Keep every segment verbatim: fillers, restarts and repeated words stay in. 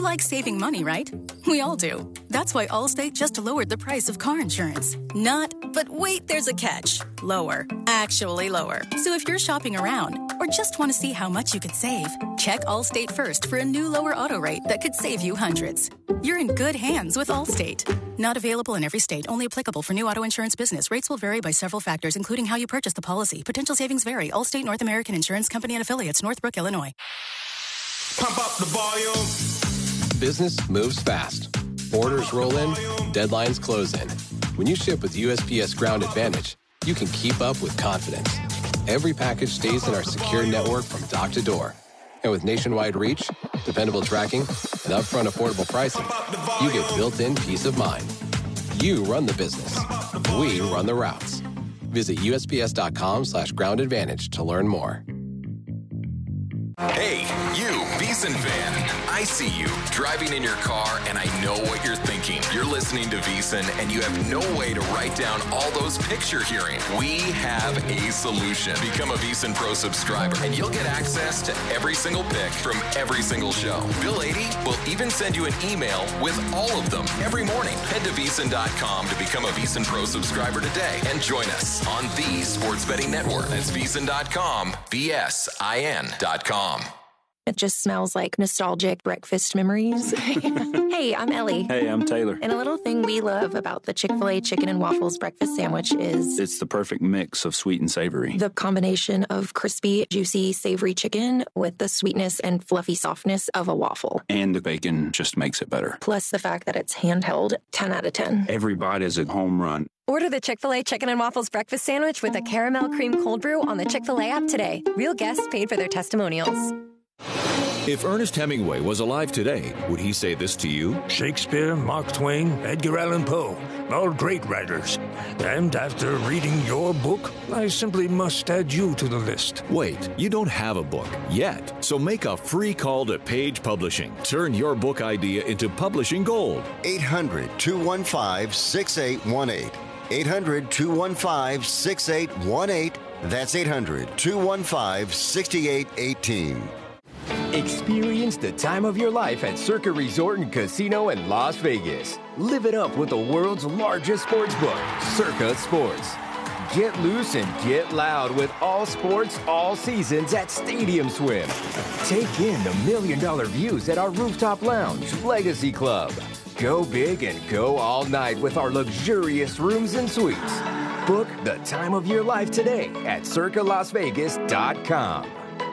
like saving money, right? We all do. That's why Allstate just lowered the price of car insurance. Not, but wait, there's a catch. Lower. Actually lower. So if you're shopping around or just want to see how much you could save, check Allstate first for a new lower auto rate that could save you hundreds. You're in good hands with Allstate. Not available in every state. Only applicable for new auto insurance business. Rates will vary by several factors, including how you purchase the policy. Potential savings vary. Allstate North American Insurance Company and affiliates, Northbrook, Illinois. Pump up the volume. Business moves fast. Orders roll in, deadlines close in. When you ship with U S P S Ground Advantage, you can keep up with confidence. Every package stays in our secure network from dock to door. And with nationwide reach, dependable tracking, and upfront affordable pricing, you get built-in peace of mind. You run the business. We run the routes. Visit USPS.com slash ground advantage to learn more. Hey, you, VEASAN fan. I see you driving in your car, and I know what you're thinking. You're listening to VEASAN, and you have no way to write down all those picks you're hearing. We have a solution. Become a VEASAN Pro subscriber, and you'll get access to every single pick from every single show. Bill eighty will even send you an email with all of them every morning. Head to VEASAN dot com to become a VEASAN Pro subscriber today and join us on the Sports Betting Network. That's VEASAN dot com, V S I N dot com. It just smells like nostalgic breakfast memories. Hey, I'm Ellie. Hey, I'm Taylor. And a little thing we love about the Chick-fil-A chicken and waffles breakfast sandwich is... it's the perfect mix of sweet and savory. The combination of crispy, juicy, savory chicken with the sweetness and fluffy softness of a waffle. And the bacon just makes it better. Plus the fact that it's handheld, ten out of ten. Every bite is a home run. Order the Chick-fil-A Chicken and Waffles Breakfast Sandwich with a caramel cream cold brew on the Chick-fil-A app today. Real guests paid for their testimonials. If Ernest Hemingway was alive today, would he say this to you? Shakespeare, Mark Twain, Edgar Allan Poe, all great writers. And after reading your book, I simply must add you to the list. Wait, you don't have a book yet, so make a free call to Page Publishing. Turn your book idea into publishing gold. eight hundred, two one five, six eight one eight. eight hundred, two one five, six eight one eight. That's eight hundred, two one five, six eight one eight. Experience the time of your life at Circa Resort and Casino in Las Vegas. Live it up with the world's largest sports book, Circa Sports. Get loose and get loud with all sports, all seasons at Stadium Swim. Take in the million dollar views at our rooftop lounge, Legacy Club. Go big and go all night with our luxurious rooms and suites. Book the time of your life today at circa las vegas dot com.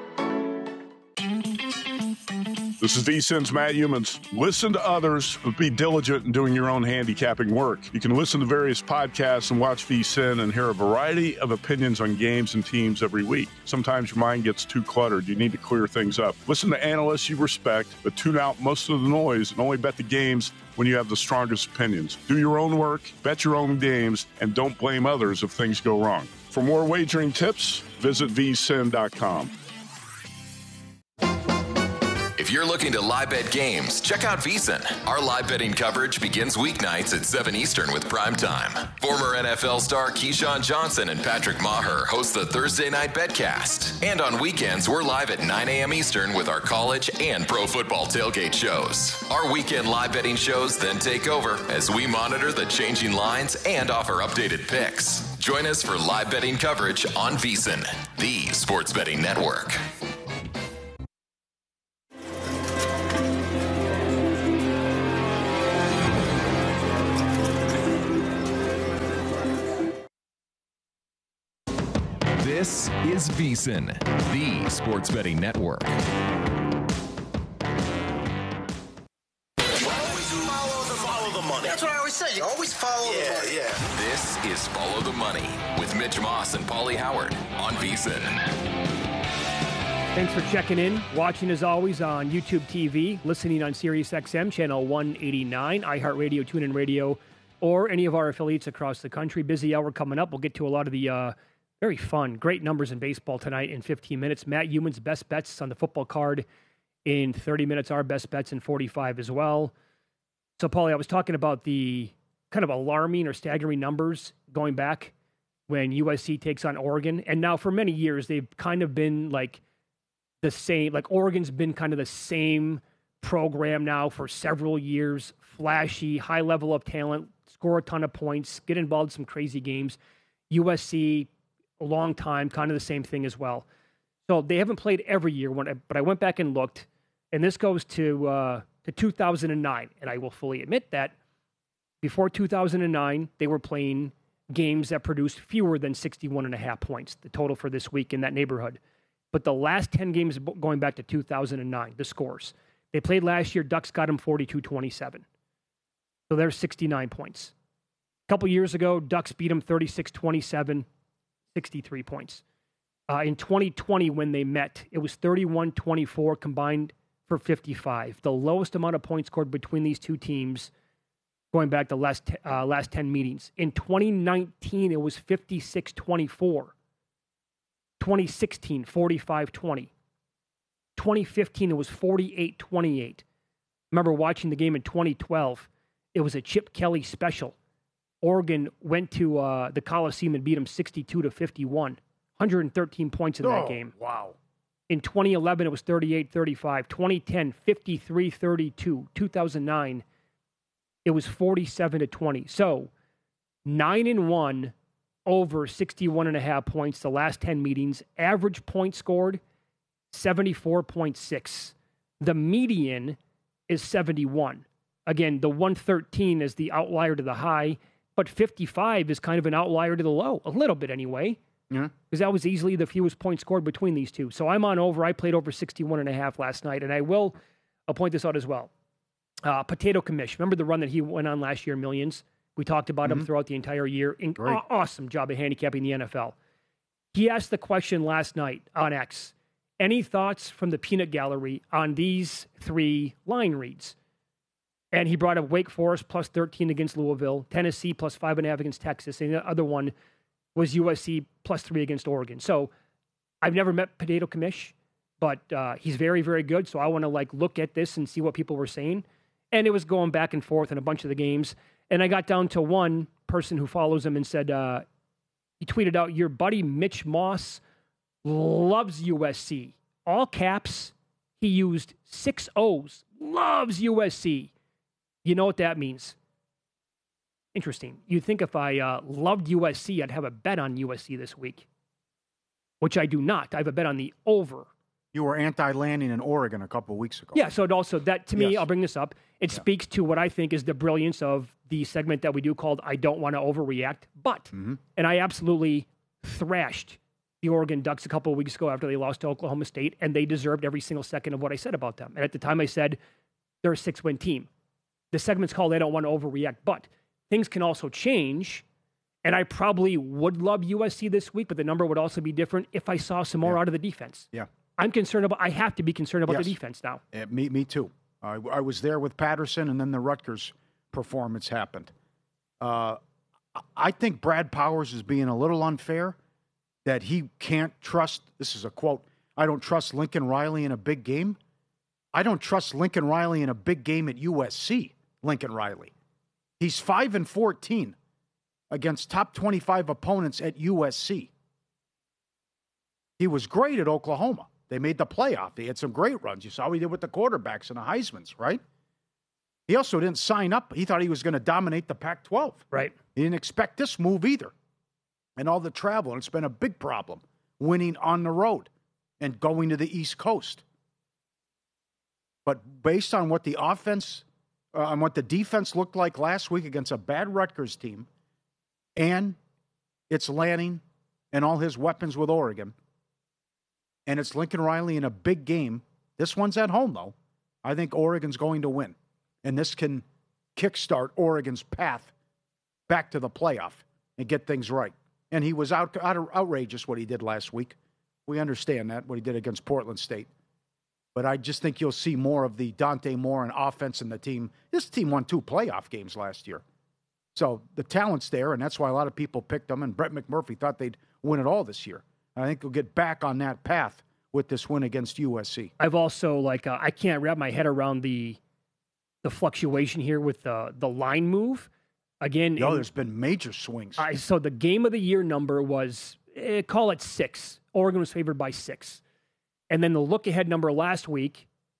This is VSiN's Matt Youmans. Listen to others, but be diligent in doing your own handicapping work. You can listen to various podcasts and watch VSiN and hear a variety of opinions on games and teams every week. Sometimes your mind gets too cluttered. You need to clear things up. Listen to analysts you respect, but tune out most of the noise and only bet the games when you have the strongest opinions. Do your own work, bet your own games, and don't blame others if things go wrong. For more wagering tips, visit V S I N dot com. If you're looking to live bet games, check out VEASAN. Our live betting coverage begins weeknights at seven Eastern with Prime Time. Former N F L star Keyshawn Johnson and Patrick Maher host the Thursday Night Betcast. And on weekends, we're live at nine a.m. Eastern with our college and pro football tailgate shows. Our weekend live betting shows then take over as we monitor the changing lines and offer updated picks. Join us for live betting coverage on VEASAN, the sports betting network. This is VEASAN, the sports betting network. Follow the money. That's what I always say. You always follow yeah, the money. Yeah. This is Follow the Money with Mitch Moss and Paulie Howard on VEASAN. Thanks for checking in, watching as always on YouTube T V, listening on Sirius X M channel one eighty-nine, iHeartRadio, TuneIn Radio, or any of our affiliates across the country. Busy hour coming up. We'll get to a lot of the uh, very fun, great numbers in baseball tonight in fifteen minutes. Matt Youmans' best bets on the football card in thirty minutes. Our best bets in forty-five as well. So, Paulie, I was talking about the kind of alarming or staggering numbers going back when U S C takes on Oregon. And now for many years, they've kind of been like the same, like Oregon's been kind of the same program now for several years, flashy, high level of talent, score a ton of points, get involved in some crazy games. U S C, a long time, kind of the same thing as well. So they haven't played every year, when I, but I went back and looked, and this goes to uh, to two thousand nine, and I will fully admit that before two thousand nine, they were playing games that produced fewer than sixty-one and a half points, the total for this week in that neighborhood. But the last ten games going back to two thousand nine, the scores. They played last year, Ducks got them forty-two twenty-seven. So there's sixty-nine points. A couple years ago, Ducks beat them thirty-six twenty-seven, sixty-three points. Uh, in twenty twenty, when they met, it was thirty-one twenty-four combined for fifty-five. The lowest amount of points scored between these two teams going back to last uh, last ten meetings. In twenty nineteen, it was fifty-six twenty-four. twenty sixteen, forty-five twenty. twenty fifteen, it was forty-eight twenty-eight. Remember watching the game in twenty twelve. It was a Chip Kelly special. Oregon went to uh, the Coliseum and beat them sixty-two to fifty-one. one hundred thirteen points in that oh, game. Wow. In twenty eleven, it was thirty-eight thirty-five. twenty ten, fifty-three thirty-two. two thousand nine, it was forty-seven to twenty. So, nine and one over sixty-one and a half points the last ten meetings. Average points scored, seventy-four point six. The median is seventy-one. Again, the one thirteen is the outlier to the high, but fifty-five is kind of an outlier to the low, a little bit anyway. Yeah. Because that was easily the fewest points scored between these two. So I'm on over. I played over sixty-one and a half last night, and I will I'll point this out as well. Uh, Potato Commish, remember the run that he went on last year, Millions? We talked about mm-hmm. him throughout the entire year. In- aw- awesome job of handicapping the N F L. He asked the question last night on X, any thoughts from the peanut gallery on these three line reads? And he brought up Wake Forest plus thirteen against Louisville, Tennessee plus five and a half against Texas, and the other one was U S C plus three against Oregon. So I've never met Potato Commish, but uh, he's very, very good. So I want to like look at this and see what people were saying. And it was going back and forth in a bunch of the games. And I got down to one person who follows him and said, uh, he tweeted out, your buddy Mitch Moss loves U S C. All caps, he used six O's, loves U S C. You know what that means? Interesting. You'd think if I uh, loved U S C, I'd have a bet on U S C this week, which I do not. I have a bet on the over. You were anti-landing in Oregon a couple of weeks ago. Yeah, so it also, that to me, Yes. I'll bring this up. It yeah. speaks to what I think is the brilliance of the segment that we do called I Don't Want to Overreact, but, mm-hmm. and I absolutely thrashed the Oregon Ducks a couple of weeks ago after they lost to Oklahoma State, and they deserved every single second of what I said about them. And at the time I said, they're a six-win team. The segment's called I Don't Want to Overreact, but things can also change, and I probably would love U S C this week, but the number would also be different if I saw some more yeah. out of the defense. Yeah. I'm concerned about, I have to be concerned about yes. the defense now. Uh, me, me too. I, I was there with Patterson, and then the Rutgers performance happened. Uh, I think Brad Powers is being a little unfair that he can't trust, this is a quote, I don't trust Lincoln Riley in a big game. I don't trust Lincoln Riley in a big game at U S C, Lincoln Riley. He's five and fourteen against top twenty-five opponents at U S C. He was great at Oklahoma. They made the playoff. He had some great runs. You saw what he did with the quarterbacks and the Heismans, right? He also didn't sign up. He thought he was going to dominate the Pac twelve. Right. He didn't expect this move either. And all the travel. And it's been a big problem, winning on the road and going to the East Coast. But based on what the offense, uh, on what the defense looked like last week against a bad Rutgers team, and it's Lanning and all his weapons with Oregon, and it's Lincoln Riley in a big game. This one's at home, though. I think Oregon's going to win. And this can kickstart Oregon's path back to the playoff and get things right. And he was out, out outrageous what he did last week. We understand that, what he did against Portland State. But I just think you'll see more of the Dante Moore and offense in the team. This team won two playoff games last year. So the talent's there, and that's why a lot of people picked them. And Brett McMurphy thought they'd win it all this year. I think we'll get back on that path with this win against U S C. I've also, like, uh, I can't wrap my head around the the fluctuation here with the, the line move. Again, no, in, there's been major swings. I, so the game of the year number was, eh, call it six. Oregon was favored by six. And then the look-ahead number last week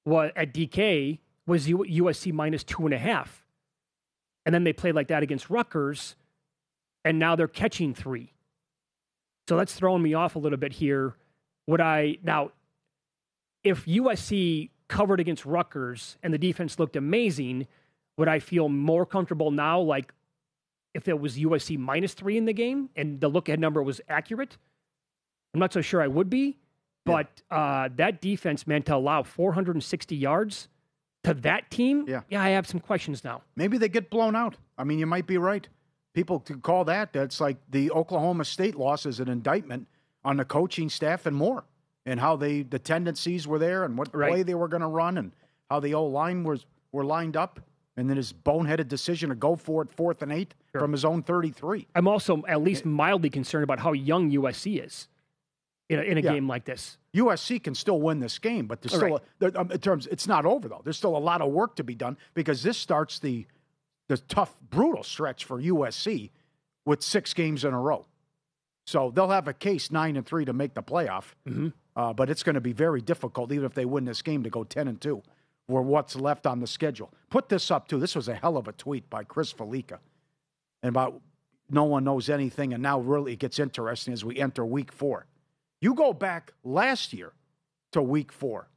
was at D K was U- USC minus two and a half. And then they played like that against Rutgers, and now they're catching three. So that's throwing me off a little bit here. Would I now, if U S C covered against Rutgers and the defense looked amazing, would I feel more comfortable now, like if it was U S C minus three in the game and the look-ahead number was accurate? I'm not so sure I would be, but yeah. uh, that defense meant to allow four hundred sixty yards to that team. Yeah. yeah, I have some questions now. Maybe they get blown out. I mean, you might be right. People could call that. That's like the Oklahoma State loss as an indictment on the coaching staff and more, and how they the tendencies were there and what right. play they were going to run and how the O-line was were lined up. And then his boneheaded decision to go for it fourth and eight sure. from his own thirty-three. I'm also at least mildly concerned about how young U S C is in a, in a yeah. game like this. U S C can still win this game, but there's still, right. a, um, in terms, it's not over, though. There's still a lot of work to be done because this starts the the tough, brutal stretch for U S C with six games in a row. So they'll have a case nine and three to make the playoff, mm-hmm. uh, but it's going to be very difficult, even if they win this game, to go ten and two. Or what's left on the schedule. Put this up, too. This was a hell of a tweet by Chris Felica. And about no one knows anything, and now really it gets interesting as we enter week four. You go back last year to week four.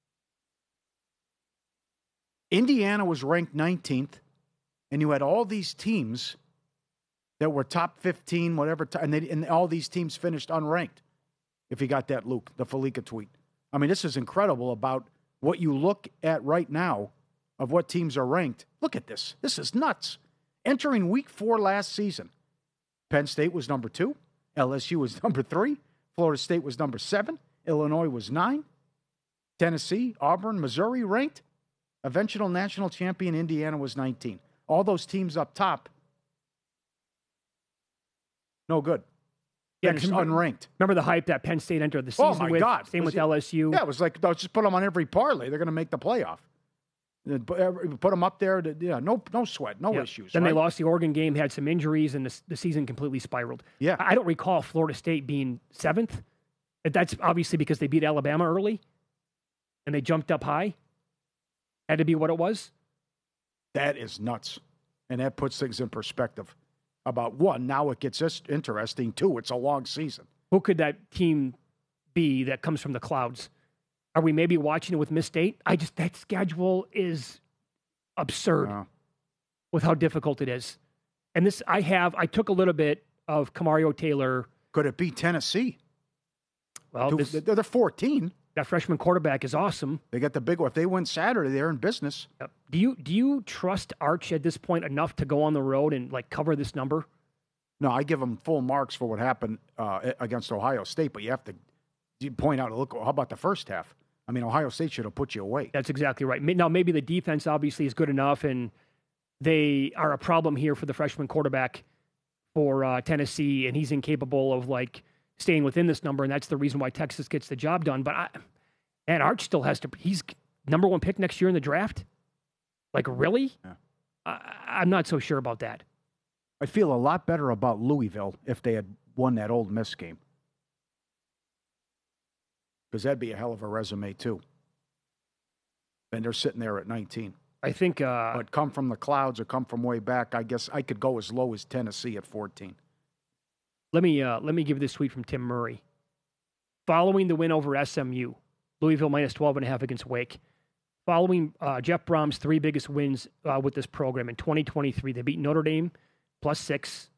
Indiana was ranked nineteenth, and you had all these teams that were top fifteen, whatever, t- and, they, and all these teams finished unranked. If you got that, Luke, the Felica tweet. I mean, this is incredible about what you look at right now of what teams are ranked. Look at this. This is nuts. Entering week four last season, Penn State was number two. L S U was number three. Florida State was number seven. Illinois was nine. Tennessee, Auburn, Missouri ranked. Eventual national champion Indiana was nineteen. All those teams up top, no good. Yeah, remember, unranked. Remember the hype that Penn State entered the season oh my with? God. Same was with it, L S U. Yeah, it was like, they'll just put them on every parlay. They're going to make the playoff. Put them up there. To, yeah, no no sweat, no yeah. issues. Then right? they lost the Oregon game, had some injuries, and the, the season completely spiraled. Yeah. I don't recall Florida State being seventh. That's obviously because they beat Alabama early, and they jumped up high. Had to be what it was. That is nuts. And that puts things in perspective. About one, now it gets interesting. Two, it's a long season. Who could that team be that comes from the clouds? Are we maybe watching it with Miss State? I just, that schedule is absurd wow. with how difficult it is. And this, I have, I took a little bit of Kamario Taylor. Could it be Tennessee? Well, Two, this, they're fourteen. That freshman quarterback is awesome. They got the big one. If they win Saturday, they're in business. Yep. Do you do you trust Arch at this point enough to go on the road and like cover this number? No, I give them full marks for what happened uh, against Ohio State, but you have to you point out, look, how about the first half? I mean, Ohio State should have put you away. That's exactly right. Now, maybe the defense obviously is good enough, and they are a problem here for the freshman quarterback for uh, Tennessee, and he's incapable of like staying within this number, and that's the reason why Texas gets the job done. But I, and Arch still has to. He's number one pick next year in the draft. Like really? Yeah. I, I'm not so sure about that. I'd feel a lot better about Louisville if they had won that Ole Miss game. Because that'd be a hell of a resume, too. And they're sitting there at nineteen. I think... Uh, but come from the clouds or come from way back, I guess I could go as low as Tennessee at fourteen. Let me, uh, let me give this tweet from Tim Murray. Following the win over S M U, Louisville minus twelve and a half against Wake. Following uh, Jeff Brom's three biggest wins uh, with this program in twenty twenty-three, they beat Notre Dame plus six,